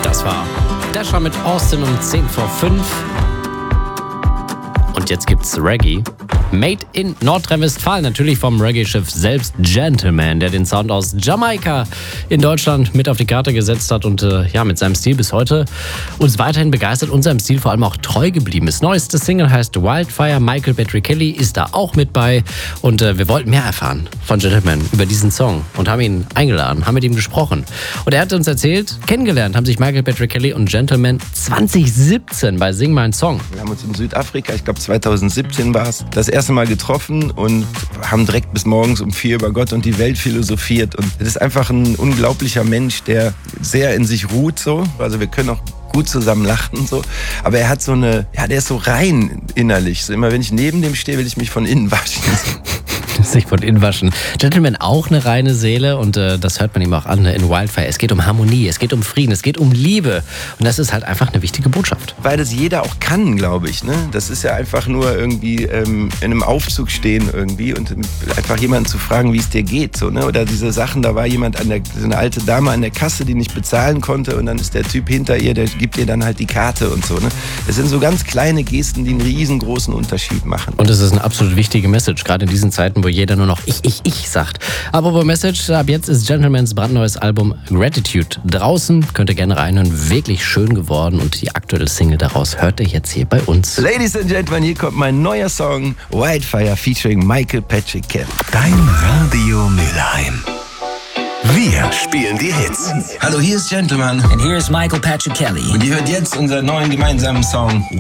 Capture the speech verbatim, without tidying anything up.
Das war Dasher mit Austin um zehn vor fünf. Und jetzt gibt's Reggae. Made in Nordrhein-Westfalen, natürlich vom Reggae-Schiff selbst Gentleman, der den Sound aus Jamaika in Deutschland mit auf die Karte gesetzt hat und äh, ja, mit seinem Stil bis heute uns weiterhin begeistert und seinem Stil vor allem auch treu geblieben ist. Neueste Single heißt Wildfire, Michael Patrick Kelly ist da auch mit bei und äh, wir wollten mehr erfahren von Gentleman über diesen Song und haben ihn eingeladen, haben mit ihm gesprochen. Und er hat uns erzählt, kennengelernt haben sich Michael Patrick Kelly und Gentleman zwanzig siebzehn bei Sing Mein Song. Wir haben uns in Südafrika, ich glaube zweitausendsiebzehn war es, das erste Mal getroffen und haben direkt bis morgens um vier über Gott und die Welt philosophiert. Und das ist einfach ein unglaublicher Mensch, der sehr in sich ruht so. Also wir können auch gut zusammen lachen so. Aber er hat so eine, ja, der ist so rein innerlich. So immer wenn ich neben dem stehe, will ich mich von innen waschen. Sich von innen waschen. Gentleman auch eine reine Seele und äh, das hört man ihm auch an ne, in Wildfire. Es geht um Harmonie, es geht um Frieden, es geht um Liebe und das ist halt einfach eine wichtige Botschaft. Weil das jeder auch kann, glaube ich. Ne? Das ist ja einfach nur irgendwie ähm, in einem Aufzug stehen irgendwie und einfach jemanden zu fragen, wie es dir geht. So, ne? Oder diese Sachen, da war jemand, an der, so eine alte Dame an der Kasse, die nicht bezahlen konnte und dann ist der Typ hinter ihr, der gibt ihr dann halt die Karte und so. Ne? Das sind so ganz kleine Gesten, die einen riesengroßen Unterschied machen. Und es ist eine absolut wichtige Message, gerade in diesen Zeiten, wo jeder nur noch ich, ich, ich sagt. Aber bei Message, ab jetzt ist Gentlemans brandneues Album Gratitude draußen. Könnt ihr gerne reinhören. Wirklich schön geworden und die aktuelle Single daraus hört ihr jetzt hier bei uns. Ladies and Gentlemen, hier kommt mein neuer Song Wildfire featuring Michael Patrick Kelly. Dein Radio Mülheim. Wir spielen die Hits. Hallo, hier ist Gentleman. And here's Michael Patrick Kelly. Und ihr hört jetzt unseren neuen gemeinsamen Song